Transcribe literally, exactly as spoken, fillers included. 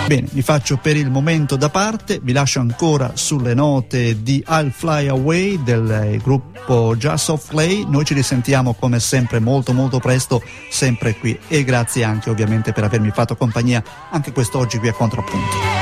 Bene, vi faccio per il momento da parte, vi lascio ancora sulle note di I'll Fly Away del gruppo Jars of Clay. Noi ci risentiamo come sempre molto molto presto, sempre qui, e grazie anche ovviamente per avermi fatto compagnia anche quest'oggi qui a Contrappunto.